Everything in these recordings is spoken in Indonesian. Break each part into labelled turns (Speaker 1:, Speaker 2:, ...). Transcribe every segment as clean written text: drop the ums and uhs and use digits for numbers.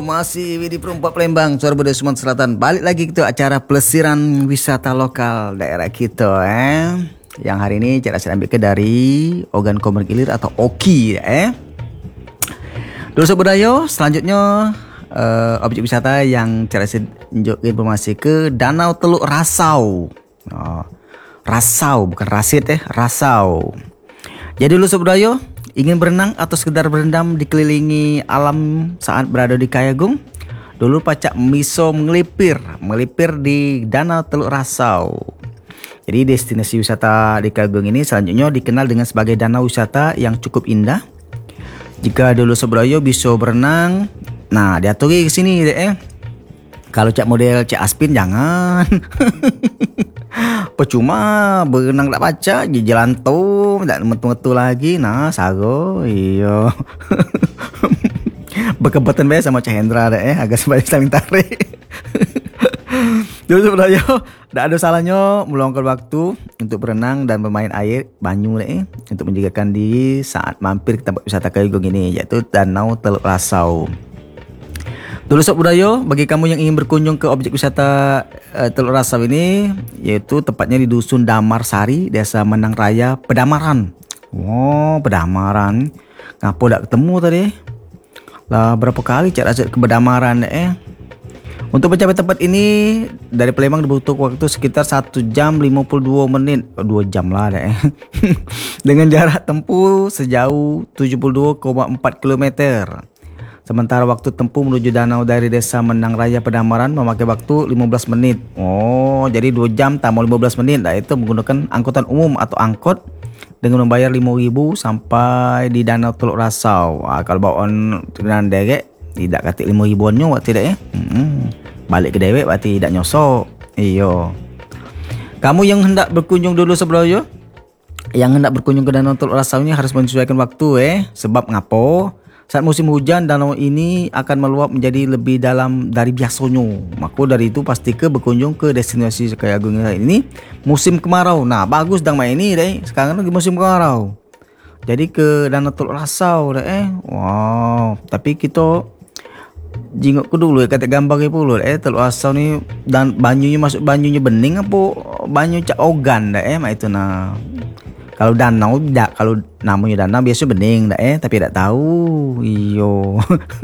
Speaker 1: Masih di Perumpak Palembang, Suara Budaya Sumatera Selatan. Balik lagi ke acara pelesiran wisata lokal daerah kita Yang hari ini saya ambil ke dari Ogan Komering Ilir atau OKI Dulu Budaya, selanjutnya objek wisata yang saya tunjuk informasi ke Danau Teluk Rasau. Rasau, bukan Rasit Rasau. Jadi dulu Budaya, ingin berenang atau sekedar berendam dikelilingi alam saat berada di Kayagung? Dulu pacak miso melipir di Danau Teluk Rasau. Jadi destinasi wisata di Kayagung ini selanjutnya dikenal dengan sebagai danau wisata yang cukup indah. Jika dulu Sebroyo bisa berenang, nah diaturi ke sini Kalau cak model cak Aspin jangan. Percuma berenang tak baca di jalan tu tak metu-metu lagi nah sago iyo. Berkebatan biasa sama Cak Hendra agak sebaik saling tarik. Dulu sebenarnya tak ada salahnya meluangkan waktu untuk berenang dan bermain air banyu untuk menjagakan diri saat mampir ke tempat wisata Kayagung ini, yaitu Danau Teluk Rasau. Dulu Sob Budaya, bagi kamu yang ingin berkunjung ke objek wisata Teluk Rasau ini, yaitu tepatnya di Dusun Damar Sari, Desa Menang Raya, Pedamaran. Oh, Pedamaran. Ngapa tak ketemu tadi? Lah berapa kali cak rasa ke Pedamaran Untuk mencapai tempat ini dari Palembang dibutuhkan waktu sekitar 1 jam 52 menit. 2 jam lah Dengan jarak tempuh sejauh 72,4 km. Sementara waktu tempuh menuju danau dari Desa Menang Raya Pedamaran memakai waktu 15 menit. Oh, jadi 2 jam tambah 15 menit. Nah, itu menggunakan angkutan umum atau angkot dengan membayar 5.000 sampai di Danau Teluk Rasau. Kalau bawaan dengan derek tidak katik 5.000-annya waktu tidak Balik ke dewek berarti tidak nyosok. Iyo. Kamu yang hendak berkunjung dulu Sebroyo, yang hendak berkunjung ke Danau Teluk Rasau ini harus menyesuaikan waktu Sebab ngapo? Saat musim hujan, danau ini akan meluap menjadi lebih dalam dari biasanya. Maka dari itu pastikan berkunjung ke destinasi Kayagung ini musim kemarau. Nah, bagus dang main ini sekarang lagi musim kemarau. Jadi ke Danau Teluk Rasau Wow, tapi kita jingok ku dulu kata gambar puluh Teluk Rasau ni dan banyunya masuk banyunya bening apa banyu cak ogan itu nah. Kalau danau tidak, kalau namanya danau biasa bening tapi tidak tahu. Iyo.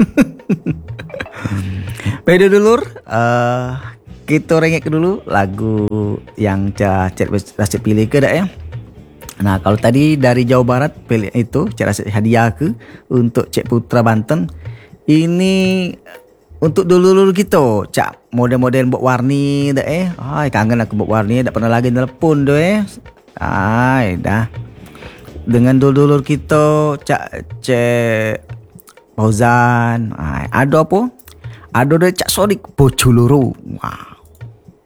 Speaker 1: Beda dulur, kita rengek dulu lagu yang Cak Rasid pilih ke Nah, kalau tadi dari Jawa Barat pilih itu Cak Rasid hadiah ke untuk Cik Putra Banten. Ini untuk dulu kita Cak model-model buat warni kangen aku buat warni, tak pernah lagi telepon dah dengan dulur kita Cek Fauzan. Ada apa? Ada Cak Sodik Bojoloro. Wah,